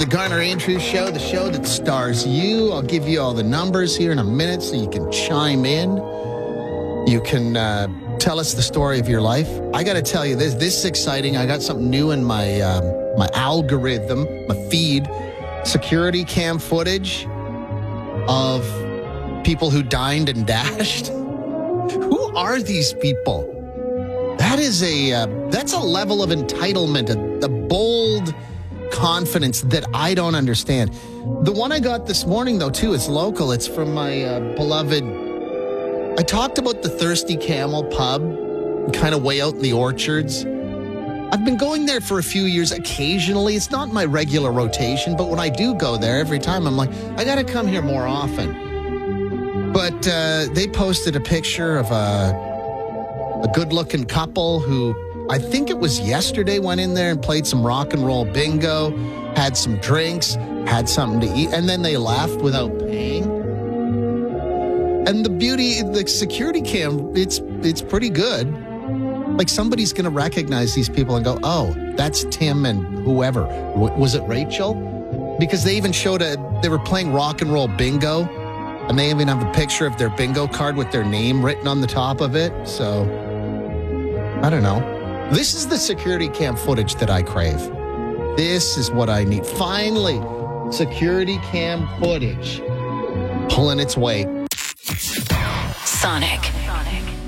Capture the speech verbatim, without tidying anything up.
Garner Andrews Show, the show that stars you. I'll give you all the numbers here in a minute so you can chime in. You can uh, tell us the story of your life. I got to tell you, this this is exciting. I got something new in my um, my algorithm, my feed. Security cam footage of people who dined and dashed. Who are these people? That is a uh, that's a level of entitlement, a, a bold confidence that I don't understand. The one I got this morning, though, too, it's local. It's from my uh, beloved. I talked about the Thirsty Camel pub, kind of way out in the orchards. I've been going there for a few years occasionally. It's not my regular rotation, but when I do go there, every time I'm like, I got to come here more often. But uh, they posted a picture of a. A good-looking couple who, I think it was yesterday, went in there and played some rock and roll bingo, had some drinks, had something to eat, and then they left without paying. And the beauty, the security cam, it's it's pretty good. Like somebody's going to recognize these people and go, oh, that's Tim and whoever. W- was it Rachel? Because they even showed a, they were playing rock and roll bingo, and they even have a picture of their bingo card with their name written on the top of it. So, I don't know. This is the security cam footage that I crave. This is what I need. Finally, security cam footage pulling its weight. Sonic. Sonic.